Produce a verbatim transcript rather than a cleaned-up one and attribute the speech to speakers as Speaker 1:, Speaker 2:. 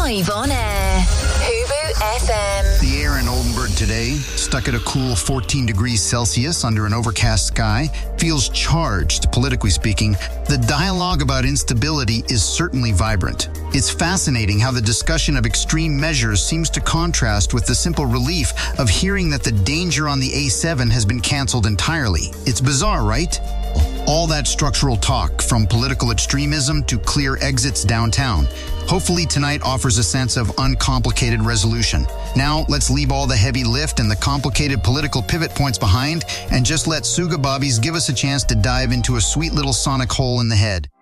Speaker 1: Live on air. Hubu F M.
Speaker 2: The air in Oldenburg today, stuck at a cool fourteen degrees Celsius under an overcast sky, feels charged, politically speaking. The dialogue about instability is certainly vibrant. It's fascinating how the discussion of extreme measures seems to contrast with the simple relief of hearing that the danger on the A seven has been canceled entirely. It's bizarre, right? All that structural talk, from political extremism to clear exits downtown. Hopefully tonight offers a sense of uncomplicated resolution. Now, let's leave all the heavy lift and the complicated political pivot points behind and just let Suga Bobbies give us a chance to dive into a sweet little sonic hole in the head.